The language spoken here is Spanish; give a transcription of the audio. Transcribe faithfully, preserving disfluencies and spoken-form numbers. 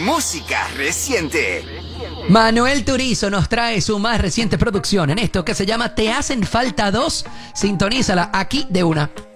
música reciente. Manuel Turizo nos trae su más reciente producción en esto que se llama Te hacen falta dos. Sintonízala aquí de una.